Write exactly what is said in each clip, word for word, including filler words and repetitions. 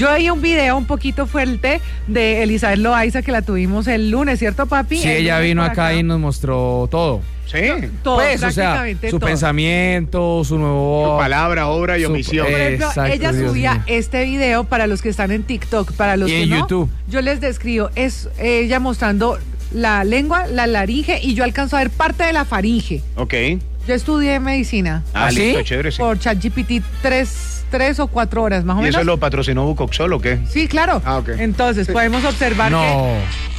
Yo vi un video un poquito fuerte de Elizabeth Loaiza, que la tuvimos el lunes, ¿cierto, papi? Sí, el ella vino acá, acá y nos mostró todo. Sí. Todo, pues, o sea, su todo. pensamiento, su nuevo... Su palabra, obra y su, omisión. Por ejemplo, Exacto, ella Dios subía mío. este video para los que están en TikTok, para los Y que en no. YouTube. Yo les describo, es ella mostrando la lengua, la laringe, y yo alcanzo a ver parte de la faringe. Ok. Yo estudié medicina. Ah, ¿Ah, sí? listo, chévere, sí. Por ChatGPT tres, tres o cuatro horas, más o ¿Y menos. eso lo patrocinó Bucoxol o qué? Sí, claro. Ah, ok. Entonces, podemos observar No,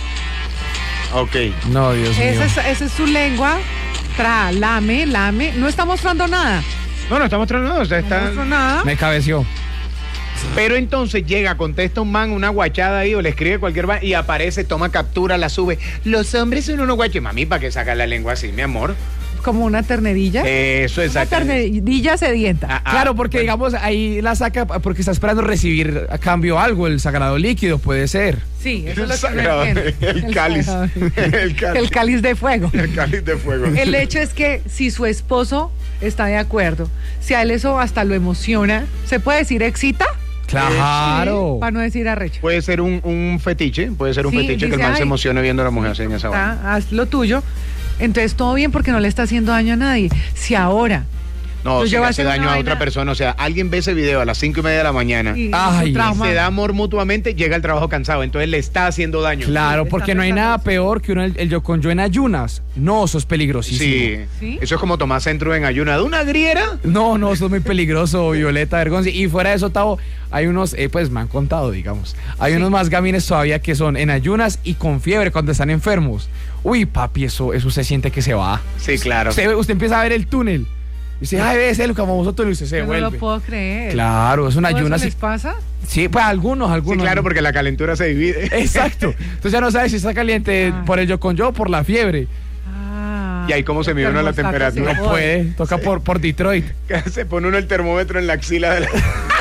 Ok. no, Dios que mío. esa es, esa es su lengua. Tra, lame, lame. No está mostrando nada. No, no está mostrando nada, o sea, No está... mostró nada. Me cabeció. Pero entonces llega, contesta un man, una guachada ahí, o le escribe cualquier man, y aparece, toma captura, la sube. Los hombres son unos guachos. Mami, ¿para qué saca la lengua así, mi amor? Como una ternerilla. Eso, Una exactamente. ternerilla sedienta. Ah, ah, Claro, porque bueno. digamos, ahí la saca porque está esperando recibir a cambio algo, el sagrado líquido, puede ser. Sí, eso es El lo que sagrado, no entiendo. el cáliz. sagrado. El cáliz. El cáliz de fuego. El cáliz de fuego. El hecho es que si su esposo está de acuerdo, si a él eso hasta lo emociona, ¿se puede decir excita? Claro. Para no decir arrecho. Puede ser un, un fetiche, puede ser un Sí, fetiche que el dice, man se "Ay, emocione viendo a la mujer así en esa vaina. Ah, haz lo tuyo. Entonces todo bien porque no le está haciendo daño a nadie. Si ahora No, Yo si llevo le a hace hacer daño una a otra vaina- persona. O sea, alguien ve ese video a las cinco y media de la mañana y, Ay, su trauma, se da amor mutuamente, llega al trabajo cansado. Entonces le está haciendo daño. Claro, Sí, porque está no hay pensando nada eso. peor que uno el, el yo con yo en ayunas. No, eso es peligrosísimo. Sí. ¿Sí? Eso es como tomar centro en ayuna de una griera. No, no, eso es muy peligroso, Violeta Vergonzi. Y fuera de eso, Tavo, hay unos, eh, pues me han contado, digamos, hay Sí. unos más gamines todavía que son en ayunas y con fiebre cuando están enfermos. Uy, papi, eso, eso se siente que se va. Sí, claro. Usted, usted empieza a ver el túnel. Y dice, ay, ves el famoso túnel y usted se Yo no vuelve. lo puedo creer. Claro, es una ¿Todo ayuna eso así. les pasa? Sí, pues algunos, Sí, algunos. claro, porque la calentura se divide. Exacto. Entonces ya no sabes si está caliente Ah. por el yo con yo o por la fiebre. Ah, Y ahí cómo se mide uno la termostato se temperatura. No jode. puede, toca por, por Detroit. Se pone uno el termómetro en la axila de la...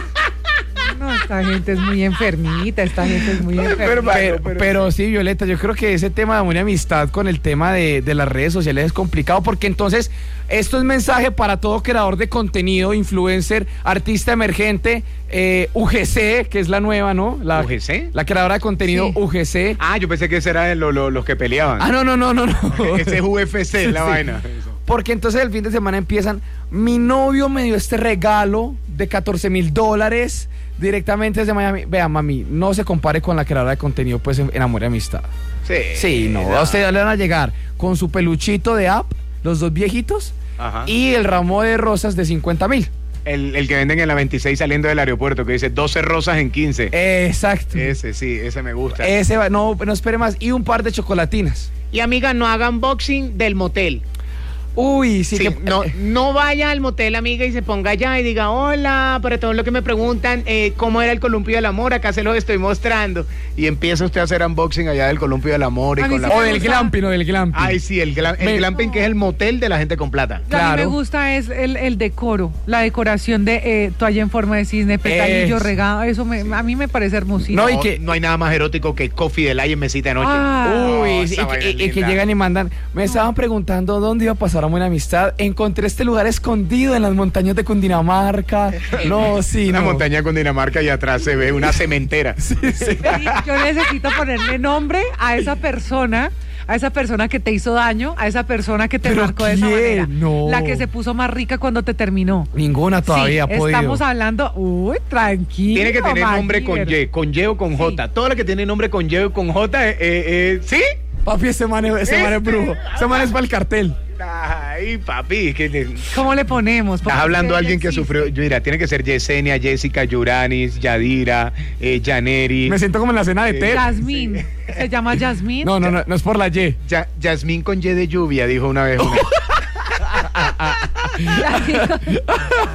No, esta gente es muy enfermita, esta gente es muy Ay, enfermita. pero- Pero, pero- pero sí, Violeta, yo creo que ese tema de amor y amistad con el tema de, de las redes sociales es complicado porque entonces esto es mensaje para todo creador de contenido, influencer, artista emergente, eh, U G C, que es la nueva, ¿no? La, ¿U G C? La creadora de contenido Sí. U G C. Ah, yo pensé que ese era de lo- lo- los que peleaban. Ah, no, no, no, no, no. Ese es U F C, la Sí. vaina. Porque entonces el fin de semana empiezan, mi novio me dio este regalo de catorce mil dólares directamente desde Miami. Vea, mami, no se compare con la creadora de contenido, pues en, en amor y amistad. Sí. Sí, no, a usted le van a llegar con su peluchito de app, los dos viejitos, Ajá. y el ramo de rosas de cincuenta mil. El, el que venden en la veintiséis saliendo del aeropuerto, que dice doce rosas en quince. Exacto. Ese, sí, ese me gusta. Ese va, no, no espere más. Y un par de chocolatinas. Y amiga, no haga unboxing del motel. Uy, sí, Sí, que... no, no vaya al motel, amiga, y se ponga allá y diga, hola, para todos los que me preguntan eh, cómo era el columpio del amor, acá se los estoy mostrando. Y empieza usted a hacer unboxing allá del columpio del amor y A mí con sí la... O me del gusta. glamping, o del glamping. Ay, sí, el, glam- el Me- glamping, que es el motel de la gente con plata. A mí Claro. me gusta es el, el decoro, la decoración de eh, toalla en forma de cisne, petalillo Es- regado, eso me, a mí me parece hermosísimo. No, y No, que- no hay nada más erótico que Coffee de Lion mesita de noche. Ah. Uy, No, sí, esa y, vaina que, es y- y que linda. llegan y mandan. Me estaban preguntando dónde iba a pasar a buena amistad. Encontré este lugar escondido en las montañas de Cundinamarca. No, sí, Una no. montaña con Dinamarca y atrás se ve una cementera. Sí, yo necesito ponerle nombre a esa persona, a esa persona que te hizo daño, a esa persona que te ¿Pero marcó de esa quién? manera. No. La que se puso más rica cuando te terminó. Ninguna todavía Sí, ha podido. estamos hablando, uy, tranquilo. Tiene que tener nombre con Maguire. Y, con Y o con J. Todo lo que tiene nombre con Y o con J, eh, eh, eh, ¿sí? Papi, ese man, es- ese man es Este- brujo. Ese man es para el cartel. Ay, papi, que le- ¿Cómo le ponemos? estás hablando de alguien que existe. sufrió. Yo diría, tiene que ser Yesenia, Jessica, Yuranis, Yadira, eh, Yaneri. Me siento como en la cena de Ted. Yasmín. ¿Se llama Yasmín? No, no, no, no es por la Y. Ya- Yasmín con Y de lluvia, dijo una vez una. Yasmín.